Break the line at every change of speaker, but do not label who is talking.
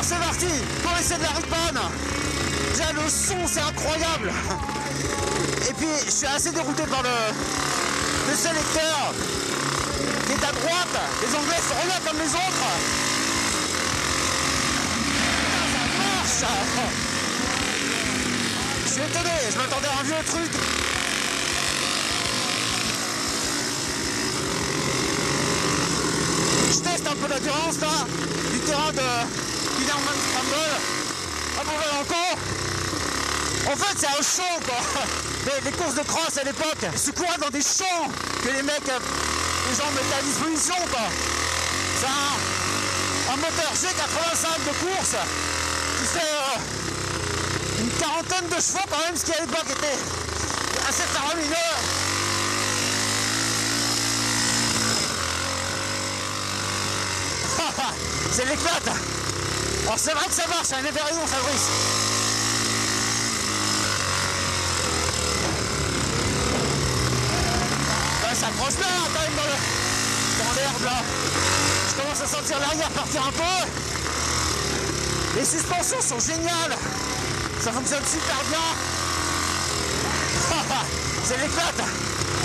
c'est parti, connaissez de la Ripon. Déjà le son c'est incroyable. Et puis je suis assez dérouté par le sélecteur qui est à droite. Les Anglais sont rien comme les autres. Ça marche. Je suis étonné, je m'attendais à un vieux truc. Je teste un peu l'endurance là, du terrain de Binerman Scramble. À Montval-en-Camp. En fait c'est un champ quoi. Les courses de cross à l'époque se couraient dans des champs que les mecs, les gens mettaient à disposition quoi. C'est un moteur G85 de course qui fait une quarantaine de chevaux quand même, ce qui à l'époque était assez faramineux. C'est l'éclate. Alors c'est vrai que ça marche, un éveillon Fabrice. Ça accroche bien quand même dans l'herbe là. Je commence à sentir l'arrière partir un peu. Les suspensions sont géniales. Ça fonctionne super bien. C'est l'éclate.